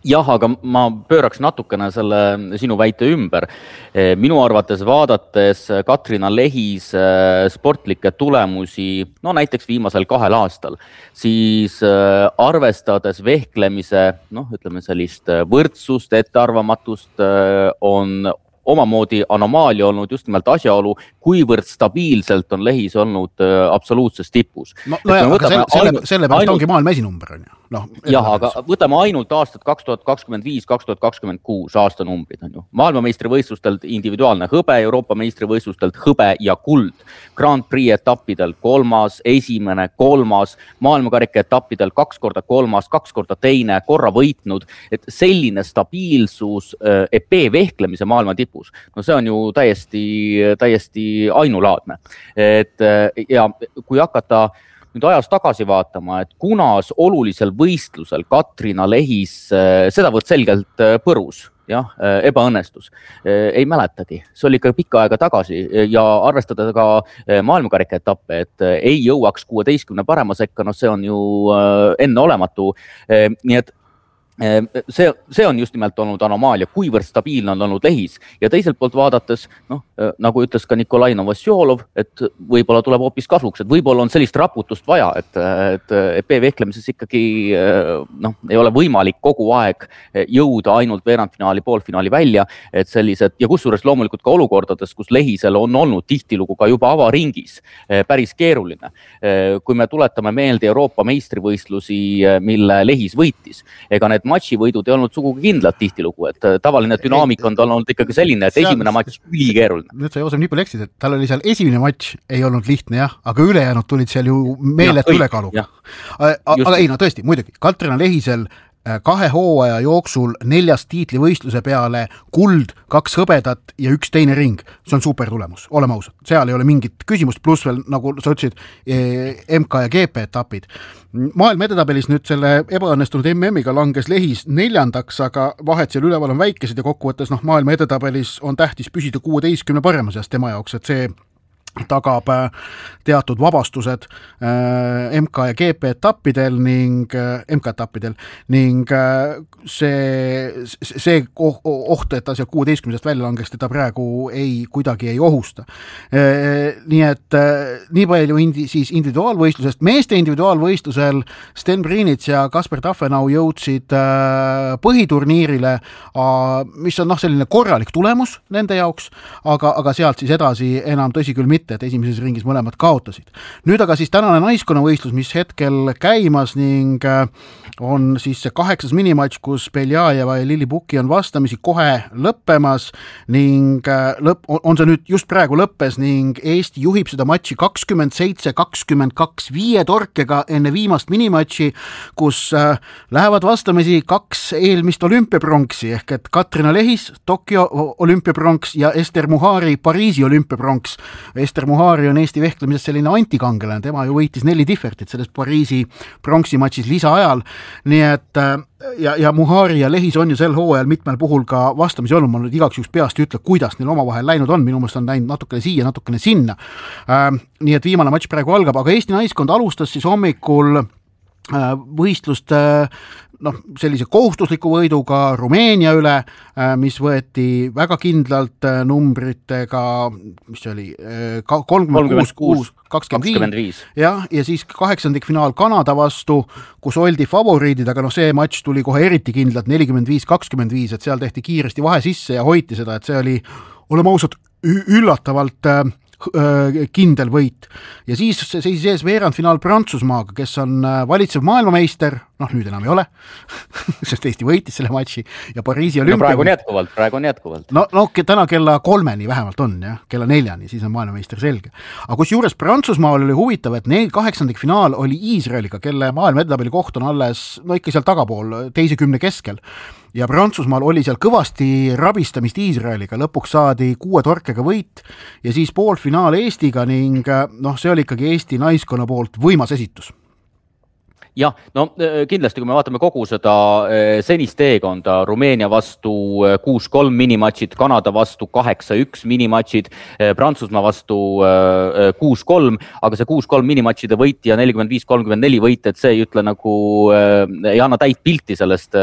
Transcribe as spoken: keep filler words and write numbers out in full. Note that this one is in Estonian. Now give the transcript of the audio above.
Jah, aga ma pööraks natukene selle sinu väite ümber. Minu arvates vaadates Katrina Lehis sportlikke tulemusi, no näiteks viimasel kahel aastal, siis arvestades vehklemise, noh, ütleme sellist võrdsust, ettearvamatust, on omamoodi anomaalia olnud just nimelt asjaolu, kuivõrd stabiilselt on Lehis olnud absoluutses tipus. No, no jah, aga selle, selle, selle pärast ainult... ongi maailma esinumber, on ju. No, jah, aga võtame ainult aastat kaks tuhat kakskümmend viis kaks tuhat kakskümmend kuus aastanumbrid on ju. Maailmameistrivõistlustelt individuaalne hõbe, Euroopa meistrivõistlustelt hõbe ja kuld. Grand Prix etappidel kolmas, esimene, kolmas, maailmakarika etappidel kaks korda kolmas, kaks korda teine, korra võitnud. Et selline stabiilsus epee vehklemise maailma tipus, no see on ju täiesti, täiesti ainulaadne. Et, ja kui hakata nüüd ajas tagasi vaatama, et kunas olulisel võistlusel Katrina Lehis sedavõrd selgelt põrus, jah, ebaõnnestus, ei mäletagi. See oli ikka pikka aega tagasi ja arvestada ka maailmakarika etappe, et ei jõuaks kuueteistkümne parema sekka, no see on ju enne olematu. Nii et See, see on just nimelt olnud anomaalia, kuivõrd stabiilne on olnud Lehis. Ja teiselt poolt vaadates, noh, nagu ütles ka Nikolai Novosjolov, et võib-olla tuleb hoopis kasuks, et võib-olla on sellist raputust vaja, et, et epee vehklemises ikkagi noh, ei ole võimalik kogu aeg jõuda ainult veerandfinaali, poolfinaali välja, et sellised, ja kusjuures loomulikult ka olukordades, kus Lehisel on olnud tihtilugu ka juba avaringis päris keeruline. Kui me tuletame meelde Euroopa meistrivõistlusi, mille Lehis võitis, ega need matšivõidud ei olnud sugugi kindlad tihtilugu, et tavaline dünaamik on tal olnud ikkagi selline, et esimene matš üli keeruline. Nüüd sa Joosep nii palju eksid, et tal oli seal esimene matš ei olnud lihtne, jah, aga ülejäänud tulid seal ju meeletu ülekaaluga. Aga ei, no tõesti, muidugi, Katrina Lehisel kahe hooaja jooksul neljas tiitlivõistluse peale kuld, kaks hõbedat ja üks teine ring. See on super tulemus, oleme ausad. Seal ei ole mingit küsimust, pluss veel, nagu sa ütlesid, M K ja G P etapid. Maailma edetabelis nüüd selle ebaõnnestunud M M-iga langes Lehis neljandaks, aga vahed seal üleval on väikesed ja kokkuvõttes noh, maailma edetabelis on tähtis püsida kuueteistkümne parema seast tema jaoks, et see tagab teatud vabastused M K ja G P etappidel ning M K etappidel ning see, see oht, et ta seal kuueteistkümnest välja langeks, teda praegu ei, kuidagi ei ohusta. Nii et nii palju indi, siis individuaalvõistlusest. Meeste individuaalvõistlusel Sten Brinits ja Kasper Tafenau jõudsid põhiturniirile, mis on noh, selline korralik tulemus nende jaoks, aga, aga sealt siis edasi enam tõsi küll mitte, et esimeses ringis mõlemad kaotasid. Nüüd aga siis tänane naiskonnavõistlus, mis hetkel käimas ning on siis see kaheksas minimatš, kus Beljajeva ja Lili Puki on vastamisi kohe lõppemas ning lõpp, on see nüüd just praegu lõppes ning Eesti juhib seda matši kakskümmend seitse kakskümmend kaks viie torkega enne viimast minimatši, kus lähevad vastamisi kaks eelmist olümpiapronksi ehk et Katrina Lehis, Tokyo olümpiapronks ja Ester Muhari, Pariisi olümpiapronks. Ester Muhari on Eesti vehklemises selline antikangelane, tema ju võitis neli differtit selles Pariisi pronksimatšis lisaajal, nii et ja, ja Muhari ja Lehis on ju sel hooajal mitmel puhul ka vastamisi olnud, ma nüüd igaks juks peast ütle, kuidas neil omavahel läinud on, minu mõelest on läinud natukene siia, natukene sinna. Äh, nii et viimane matš praegu algab, aga Eesti naiskond alustas siis hommikul äh, võistlust äh, noh, sellise kohustusliku võiduga Rumeenia üle, mis võeti väga kindlalt numbritega, mis oli kolmkümmend kuus kakskümmend viis ja, ja siis kaheksandikfinaal Kanada vastu, kus oldi favoriidid, aga noh, see matš tuli kohe eriti kindlalt nelikümmend viis kakskümmend viis, et seal tehti kiiresti vahe sisse ja hoiti seda, et see oli, oleme ausad, üllatavalt kindel võit. Ja siis seisis ees veerandfinaal Prantsusmaaga, kes on valitsev maailmameister, noh nüüd enam ei ole, sest Eesti võitis selle matši ja Pariisi olümpia. No praegu on jätkuvalt, praegu on jätkuvalt. No, no täna kella kolmeni vähemalt on, jah, kella neljani, siis on maailmameister selge. Aga kus juures Prantsusmaal oli huvitav, et neil kaheksandikfinaal oli Iisraeliga, kelle maailma edetabeli koht on alles, no ikka seal tagapool, teise kümne keskel. Ja Prantsusmaal oli seal kõvasti rabistamist Iisraeliga, lõpuks saadi kuue torkega võit ja siis poolfinaal Eestiga ning noh, see oli ikkagi Eesti naiskonna poolt võimas esitus. Jah, no kindlasti, kui me vaatame kogu seda senist teekonda, Rumeenia vastu kuus kolm minimatšid, Kanada vastu kaheksa üks minimatšid, Prantsusmaa vastu kuus kolm, aga see kuus kolm minimatšide võit ja nelikümmend viis kolmkümmend neli võit, et see ei ütle nagu, ei anna täit pilti sellest